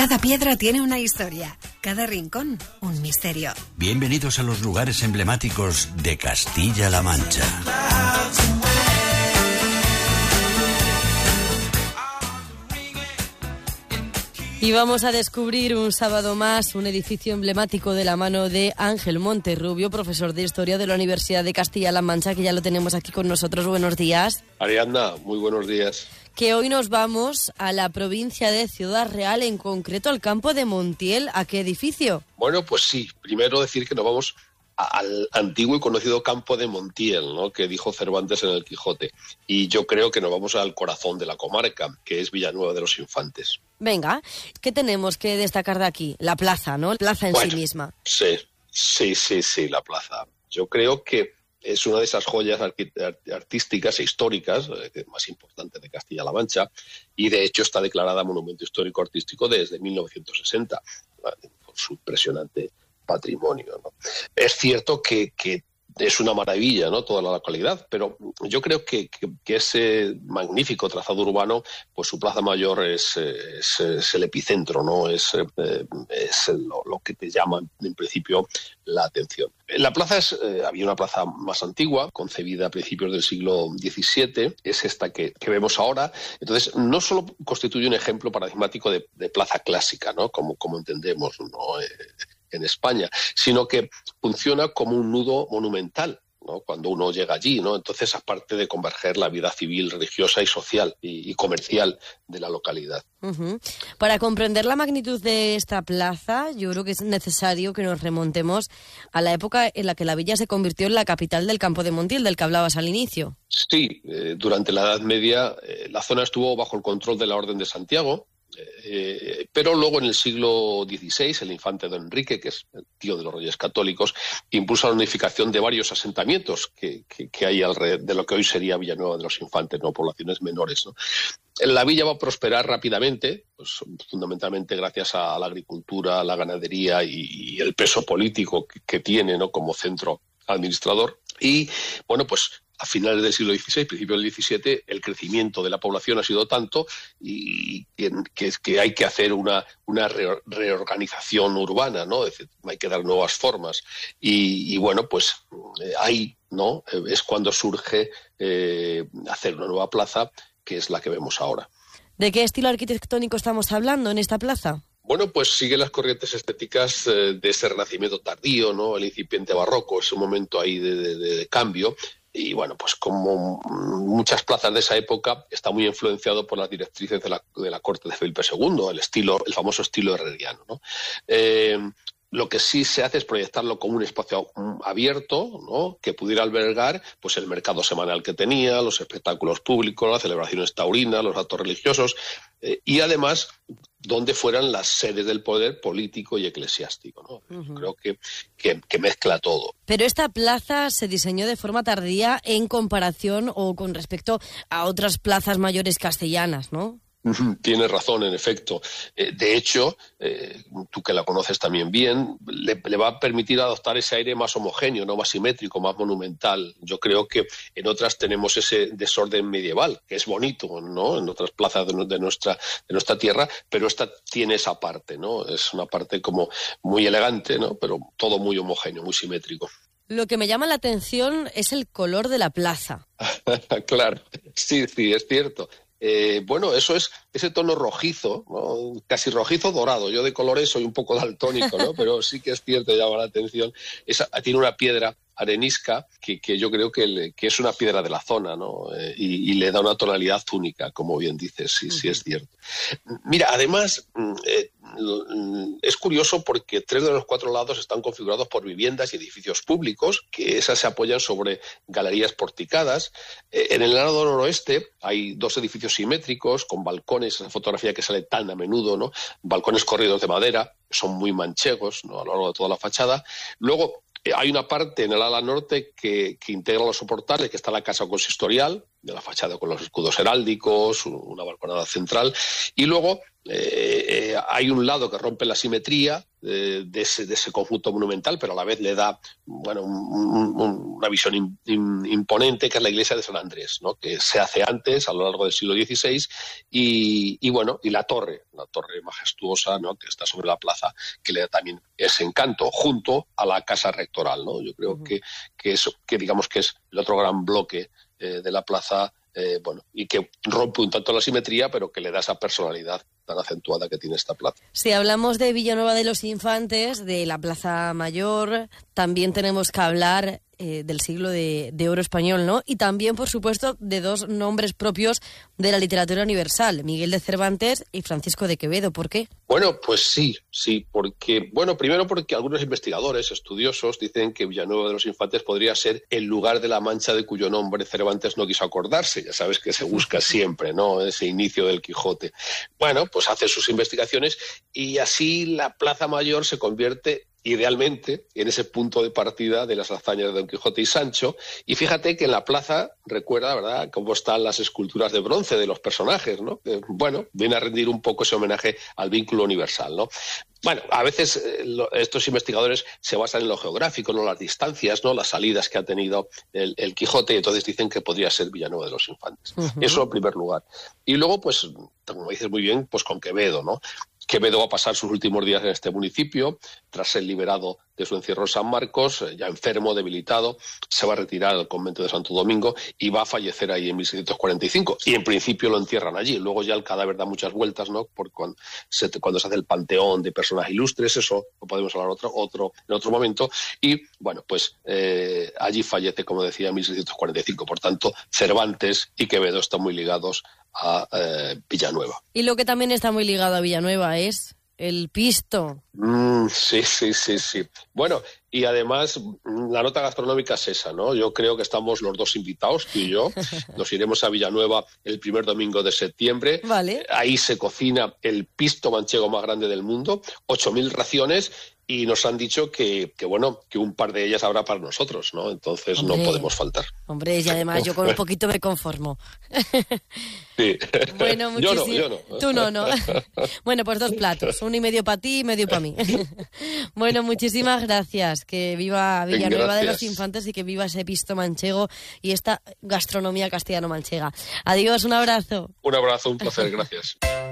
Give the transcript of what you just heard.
Cada piedra tiene una historia, cada rincón un misterio. Bienvenidos a los lugares emblemáticos de Castilla-La Mancha. Y vamos a descubrir un sábado más un edificio emblemático de la mano de Ángel Monterrubio, profesor de Historia de la Universidad de Castilla-La Mancha, que ya lo tenemos aquí con nosotros. Buenos días. Ariadna, muy buenos días. Que hoy nos vamos a la provincia de Ciudad Real, en concreto al campo de Montiel. ¿A qué edificio? Bueno, pues sí, primero decir que nos vamos al antiguo y conocido campo de Montiel, ¿no?, que dijo Cervantes en el Quijote. Y yo creo que nos vamos al corazón de la comarca, que es Villanueva de los Infantes. Venga, ¿qué tenemos que destacar de aquí? La plaza, ¿no? La plaza en sí misma. Sí, la plaza. Yo creo que es una de esas joyas artísticas e históricas más importantes de Castilla-La Mancha, y de hecho está declarada Monumento Histórico-Artístico desde 1960, por su impresionante patrimonio, ¿no? Es cierto que es una maravilla, ¿no?, toda la localidad, pero yo creo que ese magnífico trazado urbano, pues su plaza mayor es el epicentro, ¿no? Es lo que te llama en principio la atención. La plaza había una plaza más antigua, concebida a principios del siglo XVII, es esta que vemos ahora. Entonces, no solo constituye un ejemplo paradigmático de plaza clásica, ¿no?, como entendemos, ¿no?, en España, sino que funciona como un nudo monumental, ¿no?, cuando uno llega allí, ¿no? Entonces, aparte de converger la vida civil, religiosa y social y comercial de la localidad. Uh-huh. Para comprender la magnitud de esta plaza, yo creo que es necesario que nos remontemos a la época en la que la villa se convirtió en la capital del campo de Montiel, del que hablabas al inicio. Sí, durante la Edad Media la zona estuvo bajo el control de la Orden de Santiago, pero luego en el siglo XVI el infante don Enrique, que es el tío de los Reyes Católicos, impulsa la unificación de varios asentamientos que hay alrededor de lo que hoy sería Villanueva de los Infantes, ¿no?, poblaciones menores, ¿no? La villa va a prosperar rápidamente, pues fundamentalmente gracias a la agricultura, a la ganadería y el peso político que tiene, ¿no?, como centro administrador. Y bueno, pues a finales del siglo XVI, principios del XVII, el crecimiento de la población ha sido tanto y que hay que hacer una reorganización urbana, ¿no? Es decir, hay que dar nuevas formas. Y bueno, pues ahí, ¿no?, es cuando surge hacer una nueva plaza, que es la que vemos ahora. ¿De qué estilo arquitectónico estamos hablando en esta plaza? Bueno, pues sigue las corrientes estéticas de ese renacimiento tardío, ¿no?, el incipiente barroco, ese momento ahí de cambio. Y bueno, pues como muchas plazas de esa época, está muy influenciado por las directrices de la corte de Felipe II, el famoso estilo herreriano, ¿no? Lo que sí se hace es proyectarlo como un espacio abierto, ¿no?, que pudiera albergar pues el mercado semanal que tenía, los espectáculos públicos, las celebraciones taurinas, los actos religiosos, y además donde fueran las sedes del poder político y eclesiástico, ¿no? Uh-huh. Creo que mezcla todo. Pero esta plaza se diseñó de forma tardía en comparación o con respecto a otras plazas mayores castellanas, ¿no? Tienes razón, en efecto. De hecho, tú que la conoces también bien, le va a permitir adoptar ese aire más homogéneo, no más simétrico, más monumental. Yo creo que en otras tenemos ese desorden medieval, que es bonito, ¿no?, en otras plazas de nuestra tierra, pero esta tiene esa parte, ¿no? Es una parte como muy elegante, ¿no?, pero todo muy homogéneo, muy simétrico. Lo que me llama la atención es el color de la plaza. Claro, sí, es cierto. Bueno, eso es ese tono rojizo, ¿no?, casi rojizo dorado. Yo de colores soy un poco daltónico, ¿no?, pero sí que es cierto, llama la atención. Tiene una piedra arenisca que yo creo que es una piedra de la zona, ¿no?, y le da una tonalidad única, como bien dices, sí es cierto. Mira, además es curioso porque 3 de los 4 lados están configurados por viviendas y edificios públicos, que esas se apoyan sobre galerías porticadas. En el lado noroeste hay 2 edificios simétricos con balcones, esa fotografía que sale tan a menudo, ¿no?, balcones corridos de madera, son muy manchegos, ¿no?, a lo largo de toda la fachada. Luego hay una parte en el ala norte que integra los soportales, que está la casa consistorial, de la fachada con los escudos heráldicos, una balconada central, y luego hay un lado que rompe la simetría de ese conjunto monumental, pero a la vez le da una visión imponente, que es la iglesia de San Andrés, ¿no? Que se hace antes, a lo largo del siglo XVI, y la torre majestuosa, ¿no? Que está sobre la plaza, que le da también ese encanto, junto a la casa rectoral, ¿no? Yo creo que digamos que es el otro gran bloque de la plaza, y que rompe un tanto la simetría, pero que le da esa personalidad tan acentuada que tiene esta plaza. Si hablamos de Villanueva de los Infantes, de la Plaza Mayor, también tenemos que hablar del siglo de oro español, ¿no? Y también, por supuesto, de dos nombres propios de la literatura universal, Miguel de Cervantes y Francisco de Quevedo. ¿Por qué? Bueno, pues sí, porque, primero porque algunos investigadores, estudiosos, dicen que Villanueva de los Infantes podría ser el lugar de la Mancha de cuyo nombre Cervantes no quiso acordarse. Ya sabes que se busca siempre, ¿no? Ese inicio del Quijote. Bueno, pues hace sus investigaciones y así la Plaza Mayor se convierte idealmente en ese punto de partida de las hazañas de Don Quijote y Sancho. Y fíjate que en la plaza recuerda, ¿verdad?, cómo están las esculturas de bronce de los personajes, ¿no? Viene a rendir un poco ese homenaje al vínculo universal, ¿no? Bueno, a veces estos investigadores se basan en lo geográfico, ¿no? Las distancias, ¿no? Las salidas que ha tenido el Quijote, y entonces dicen que podría ser Villanueva de los Infantes. Uh-huh. Eso en primer lugar. Y luego, pues, como dices muy bien, pues con Quevedo, ¿no? Quevedo va a pasar sus últimos días en este municipio, tras ser liberado de su encierro en San Marcos, ya enfermo, debilitado, se va a retirar al convento de Santo Domingo y va a fallecer ahí en 1645. Y en principio lo entierran allí. Luego ya el cadáver da muchas vueltas, ¿no? Cuando se hace el panteón de personas ilustres, eso lo podemos hablar en otro momento. Y bueno, pues allí fallece, como decía, en 1645. Por tanto, Cervantes y Quevedo están muy ligados a Villanueva. Y lo que también está muy ligado a Villanueva es el pisto. Sí. Bueno, y además la nota gastronómica es esa, ¿no? Yo creo que estamos los dos invitados, tú y yo. Nos iremos a Villanueva el primer domingo de septiembre. Vale. Ahí se cocina el pisto manchego más grande del mundo, 8.000 raciones, y nos han dicho que un par de ellas habrá para nosotros, ¿no? Entonces no podemos faltar. Hombre, y además yo con un poquito me conformo. Sí. Bueno, muchísimo. Yo no. Tú no. Bueno, pues 2 platos, 1,5 para ti y medio para mí. Bueno, muchísimas gracias. Que viva Villanueva de los Infantes y que viva ese pisto manchego y esta gastronomía castellano-manchega. Adiós, un abrazo. Un abrazo, un placer, gracias.